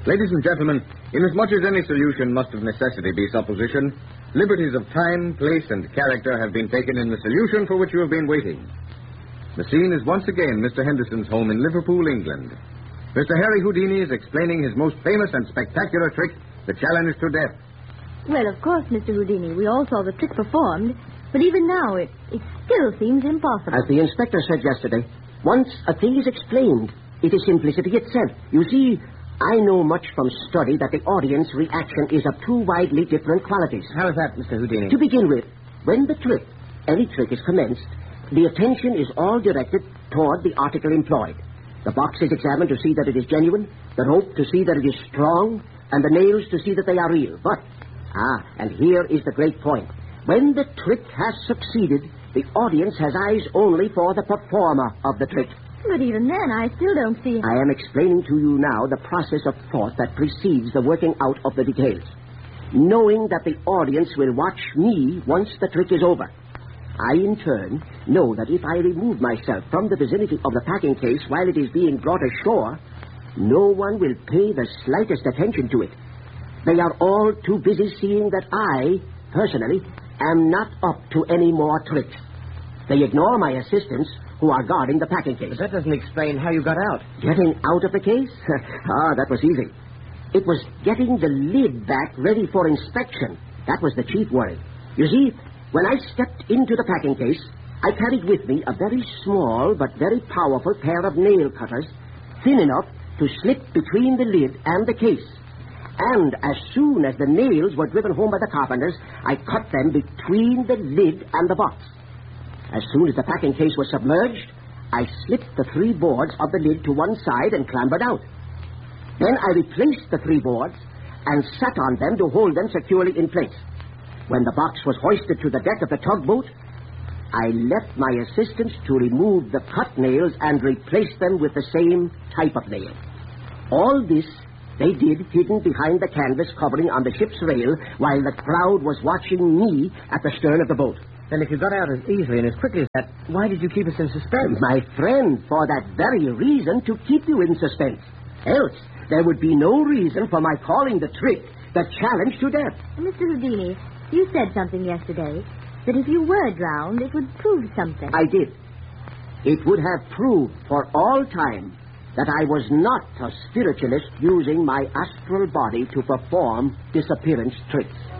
Ladies and gentlemen, inasmuch as any solution must of necessity be supposition, liberties of time, place, and character have been taken in the solution for which you have been waiting. The scene is once again Mr. Henderson's home in Liverpool, England. Mr. Harry Houdini is explaining his most famous and spectacular trick, the challenge to death. Well, of course, Mr. Houdini, we all saw the trick performed, but even now it still seems impossible. As the inspector said yesterday, once a thing is explained, it is simplicity itself. You see, I know much from study that the audience reaction is of two widely different qualities. How is that, Mr. Houdini? To begin with, when any trick is commenced, the attention is all directed toward the article employed. The box is examined to see that it is genuine, the rope to see that it is strong, and the nails to see that they are real. But, and here is the great point. When the trick has succeeded, the audience has eyes only for the performer of the trick. But even then, I still don't see... I am explaining to you now the process of thought that precedes the working out of the details. Knowing that the audience will watch me once the trick is over. I, in turn, know that if I remove myself from the vicinity of the packing case while it is being brought ashore, no one will pay the slightest attention to it. They are all too busy seeing that I, personally, am not up to any more tricks. They ignore my assistants who are guarding the packing case. But that doesn't explain how you got out. Getting out of the case? That was easy. It was getting the lid back ready for inspection. That was the chief worry. You see, when I stepped into the packing case, I carried with me a very small but very powerful pair of nail cutters, thin enough to slip between the lid and the case. And as soon as the nails were driven home by the carpenters, I cut them between the lid and the box. As soon as the packing case was submerged, I slipped the 3 boards of the lid to one side and clambered out. Then I replaced the 3 boards and sat on them to hold them securely in place. When the box was hoisted to the deck of the tugboat, I left my assistants to remove the cut nails and replace them with the same type of nail. All this they did hidden behind the canvas covering on the ship's rail while the crowd was watching me at the stern of the boat. Then if you got out as easily and as quickly as that, why did you keep us in suspense? My friend, for that very reason, to keep you in suspense. Else, there would be no reason for my calling the trick the challenge to death. Mr. Houdini, you said something yesterday, that if you were drowned, it would prove something. I did. It would have proved for all time that I was not a spiritualist using my astral body to perform disappearance tricks.